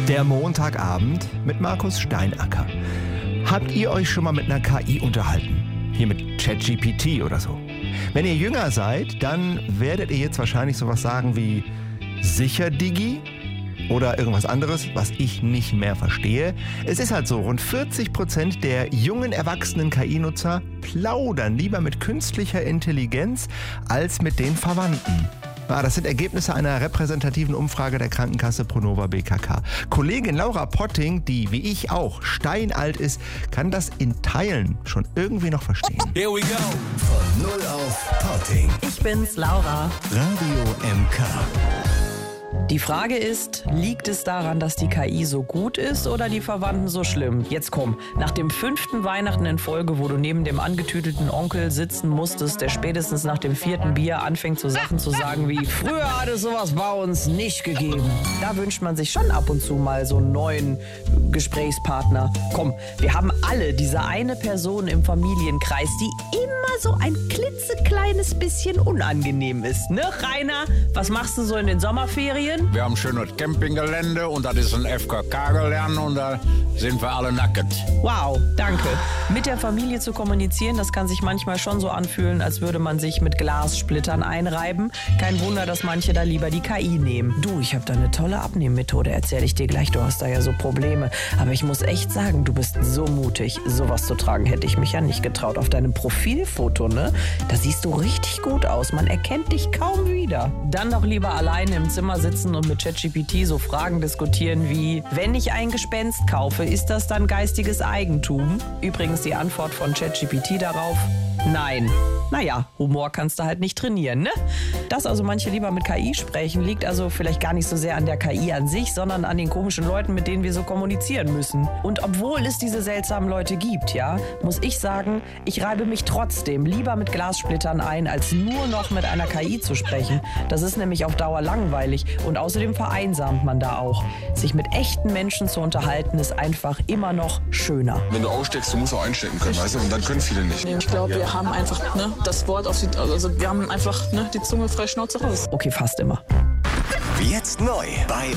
Der Montagabend mit Markus Steinacker. Habt ihr euch schon mal mit einer KI unterhalten? Hier mit ChatGPT oder so? Wenn ihr jünger seid, dann werdet ihr jetzt wahrscheinlich sowas sagen wie sicher, Digi? Oder irgendwas anderes, was ich nicht mehr verstehe. Es ist halt so, rund 40% der jungen erwachsenen KI-Nutzer plaudern lieber mit künstlicher Intelligenz als mit den Verwandten. Das sind Ergebnisse einer repräsentativen Umfrage der Krankenkasse Pronova BKK. Kollegin Laura Potting, die wie ich auch steinalt ist, kann das in Teilen schon irgendwie noch verstehen. Here we go. Von 0 auf Potting. Ich bin's, Laura. Radio MK. Die Frage ist, liegt es daran, dass die KI so gut ist oder die Verwandten so schlimm? Jetzt komm, nach dem 5. Weihnachten in Folge, wo du neben dem angetütelten Onkel sitzen musstest, der spätestens nach dem 4. Bier anfängt, so Sachen zu sagen wie früher hat es sowas bei uns nicht gegeben. Da wünscht man sich schon ab und zu mal so einen neuen Gesprächspartner. Komm, wir haben alle diese eine Person im Familienkreis, die immer so ein klitzekleines bisschen unangenehm ist. Ne, Rainer? Was machst du so in den Sommerferien? Wir haben ein schönes Campinggelände und das ist ein FKK-Gelände und da sind wir alle nackt. Wow, danke. Mit der Familie zu kommunizieren, das kann sich manchmal schon so anfühlen, als würde man sich mit Glassplittern einreiben. Kein Wunder, dass manche da lieber die KI nehmen. Du, ich habe da eine tolle Abnehmmethode, erzähle ich dir gleich. Du hast da ja so Probleme. Aber ich muss echt sagen, du bist so mutig. Sowas zu tragen hätte ich mich ja nicht getraut. Auf deinem Profilfoto, ne? Da siehst du richtig gut aus. Man erkennt dich kaum wieder. Dann doch lieber alleine im Zimmer sitzen und mit ChatGPT so Fragen diskutieren wie, wenn ich ein Gespenst kaufe, ist das dann geistiges Eigentum? Übrigens die Antwort von ChatGPT darauf: Nein. Naja, Humor kannst du halt nicht trainieren, ne? Dass also manche lieber mit KI sprechen, liegt also vielleicht gar nicht so sehr an der KI an sich, sondern an den komischen Leuten, mit denen wir so kommunizieren müssen. Und obwohl es diese seltsamen Leute gibt, ja, muss ich sagen, ich reibe mich trotzdem lieber mit Glassplittern ein, als nur noch mit einer KI zu sprechen. Das ist nämlich auf Dauer langweilig und außerdem vereinsamt man da auch. Sich mit echten Menschen zu unterhalten, ist einfach immer noch schöner. Wenn du aussteckst, du musst auch einstecken können, weißt du? Und dann können viele nicht. Ich glaube, wir haben einfach das Wort auf die, also wir haben einfach die Zunge frei Schnauze raus. Okay, fast immer. Jetzt neu bei